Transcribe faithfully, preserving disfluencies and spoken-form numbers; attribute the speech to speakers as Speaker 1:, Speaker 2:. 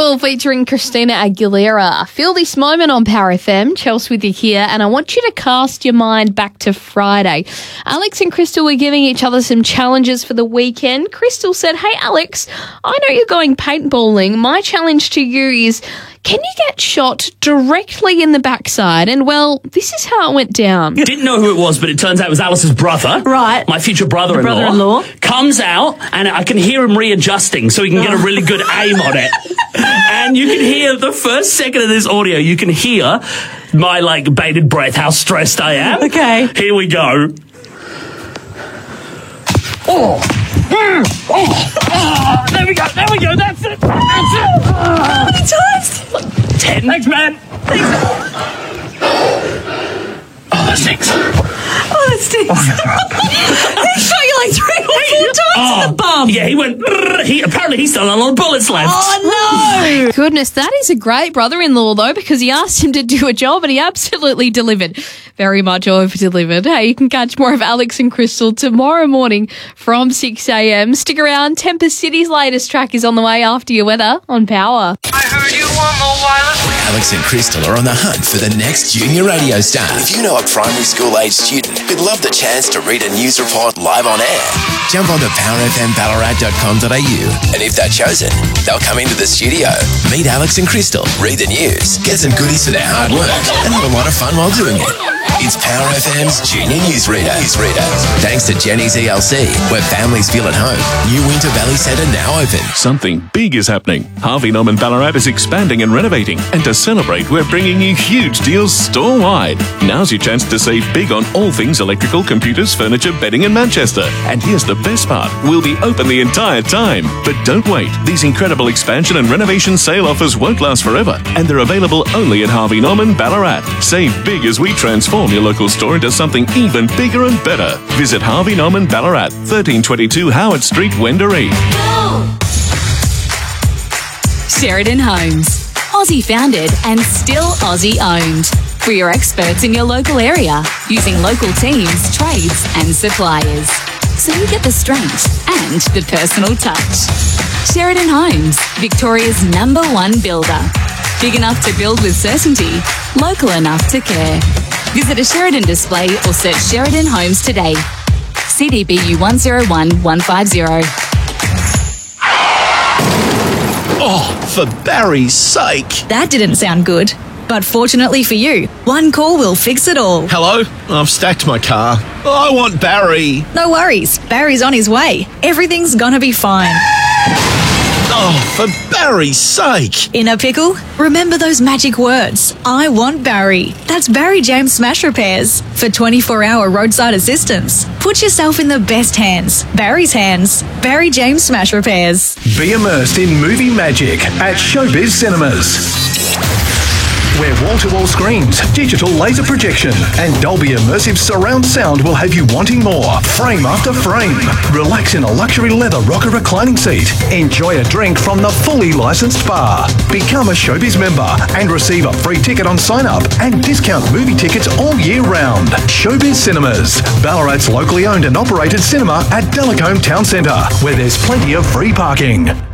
Speaker 1: Crystal featuring Christina Aguilera. Feel this moment on Power F M. Chelsea with you here, and I want you to cast your mind back to Friday. Alex and Crystal were giving each other some challenges for the weekend. Crystal said, "Hey Alex, I know you're going paintballing. My challenge to you is, can you get shot directly in the backside?" And, well, this is how it went down.
Speaker 2: Didn't know who it was, but it turns out it was Alice's brother.
Speaker 3: Right.
Speaker 2: My future brother-in-law.
Speaker 3: The brother-in-law.
Speaker 2: Comes out, and I can hear him readjusting so he can get a really good aim on it. And you can hear the first second of this audio, you can hear my, like, bated breath, how stressed I am.
Speaker 3: Okay.
Speaker 2: Here we go. Oh. Mm. Oh. Oh. There we go, there we go, that's it. That's it.
Speaker 3: How many times?
Speaker 2: Ten. Thanks, man. Thanks. Oh, that stinks.
Speaker 3: Oh, that stinks.
Speaker 2: Oh,
Speaker 3: he shot you like three or four times
Speaker 2: oh,
Speaker 3: in the bum.
Speaker 2: Yeah, he went, he, apparently he's still got a lot of bullets left.
Speaker 3: Oh, no.
Speaker 1: Goodness, that is a great brother-in-law, though, because he asked him to do a job and he absolutely delivered. Very much over-delivered. Hey, you can catch more of Alex and Crystal tomorrow morning from six a.m. Stick around. Tempest City's latest track is on the way after your weather on Power.
Speaker 4: I heard you want more wireless.
Speaker 5: Alex and Crystal are on the hunt for the next junior radio star. If you know a primary school age student who'd love the chance to read a news report live on air, jump on to power f m ballarat dot com dot a u, and if they're chosen, they'll come into the studio, meet Alex and Crystal, read the news, get some goodies for their hard work, and have a lot of fun while doing it. It's Power F M's Junior Newsreader. Newsreader. Thanks to Jenny's E L C, where families feel at home. New Winter Valley Centre now open.
Speaker 6: Something big is happening. Harvey Norman Ballarat is expanding and renovating, and to celebrate, we're bringing you huge deals store-wide. Now's your chance to save big on all things electrical, computers, furniture, bedding in Manchester. And here's the best part. We'll be open the entire time. But don't wait. These incredible expansion and renovation sale offers won't last forever, and they're available only at Harvey Norman Ballarat. Save big as we transform your local store into something even bigger and better. Visit Harvey Norman Ballarat, thirteen twenty-two Howard Street, Wendouree.
Speaker 7: Sheridan Homes. Aussie founded and still Aussie owned. We're your experts in your local area, using local teams, trades and suppliers. So you get the strength and the personal touch. Sheridan Homes, Victoria's number one builder. Big enough to build with certainty, local enough to care. Visit a Sheridan display or search Sheridan Homes today. C D B U one zero one one five zero.
Speaker 5: Oh, for Barry's sake.
Speaker 3: That didn't sound good. But fortunately for you, one call will fix it all.
Speaker 5: Hello? I've stacked my car. I want Barry.
Speaker 3: No worries, Barry's on his way. Everything's gonna be fine.
Speaker 5: Oh, for Barry's sake.
Speaker 3: In a pickle? Remember those magic words. I want Barry. That's Barry James Smash Repairs. For twenty-four hour roadside assistance. Put yourself in the best hands. Barry's hands. Barry James Smash Repairs.
Speaker 8: Be immersed in movie magic at Showbiz Cinemas, where wall-to-wall screens, digital laser projection, and Dolby Immersive surround sound will have you wanting more, frame after frame. Relax in a luxury leather rocker reclining seat. Enjoy a drink from the fully licensed bar. Become a Showbiz member and receive a free ticket on sign-up and discount movie tickets all year round. Showbiz Cinemas, Ballarat's locally owned and operated cinema at Delacombe Town Centre, where there's plenty of free parking.